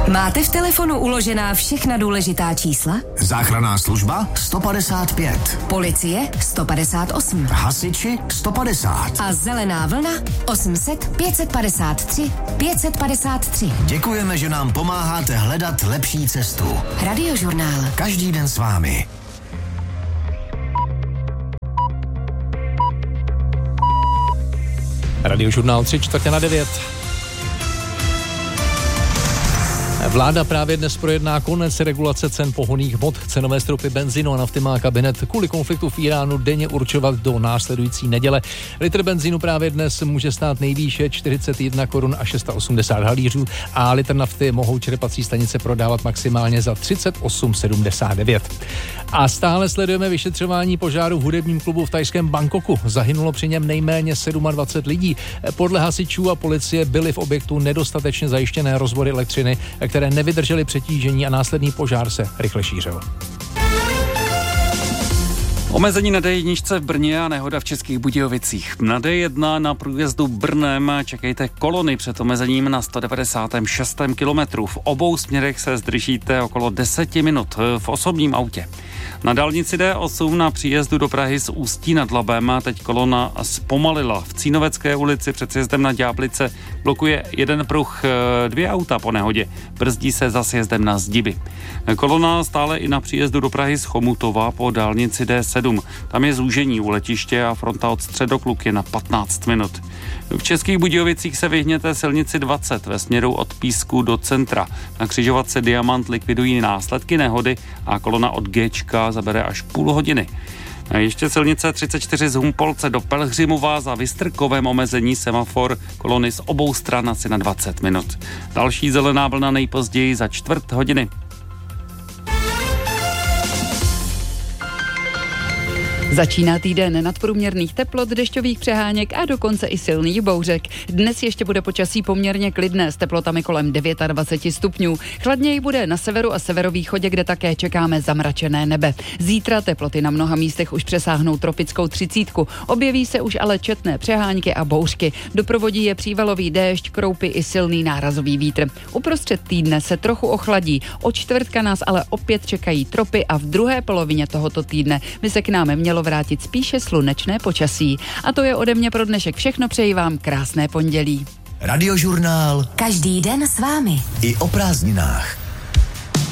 Máte v telefonu uložená všechna důležitá čísla? Záchranná služba 155. Policie 158. Hasiči 150. A zelená vlna 800 553 553. Děkujeme, že nám pomáháte hledat lepší cestu. Radiožurnál. Každý den s vámi. Radiožurnál 3:45. Vláda právě dnes projedná konec regulace cen pohonných hmot. Cenové stropy benzínu a nafty má kabinet kvůli konfliktu v Iránu denně určovat do následující neděle. Litr benzínu právě dnes může stát nejvýše 41 korun a 680 halířů a litr nafty mohou čerpací stanice prodávat maximálně za 38,79. A stále sledujeme vyšetřování požáru v hudebním klubu v thajském Bangkoku. Zahynulo při něm nejméně 27 lidí. Podle hasičů a policie byly v objektu nedostatečně zajištěné rozvody elektřiny, které nevydržely přetížení a následný požár se rychle šířil. Omezení na D1 v Brně a nehoda v Českých Budějovicích. Na D1 na průjezdu Brnem čekejte kolony před omezením na 196. kilometru. V obou směrech se zdržíte okolo 10 minut v osobním autě. Na dálnici D8 na příjezdu do Prahy z Ústí nad Labem teď kolona zpomalila. V Cínovecké ulici před sjezdem na Ďáblice blokuje jeden pruh, 2 auta po nehodě. Brzdí se za sjezdem na Zdiby. Kolona stále i na příjezdu do Prahy z Chomutova po dálnici D7. Tam je zúžení u letiště a fronta od Středokluk je na 15 minut. V Českých Budějovicích se vyhněte silnici 20 ve směru od Písku do centra. Na křižovatce Diamant likvidují následky nehody a kolona od Gčka zabere až půl hodiny. A ještě silnice 34 z Humpolce do Pelhřimova za Vystrkovém omezení semafor kolony z obou stran asi na 20 minut. Další zelená vlna nejpozději za čtvrt hodiny. Začíná týden nadprůměrných teplot, dešťových přeháněk a dokonce i silných bouřek. Dnes ještě bude počasí poměrně klidné s teplotami kolem 29 stupňů. Chladněji bude na severu a severovýchodě, kde také čekáme zamračené nebe. Zítra teploty na mnoha místech už přesáhnou tropickou 30. Objeví se už ale četné přehánky a bouřky. Doprovodí je přívalový déšť, kroupy i silný nárazový vítr. Uprostřed týdne se trochu ochladí. Od čtvrtka nás ale opět čekají tropy a v druhé polovině tohoto týdne by se k nám mělo vrátit spíše slunečné počasí. A to je ode mě pro dnešek všechno, přeji vám krásné pondělí. Radiožurnál. Každý den s vámi. I o prázdninách.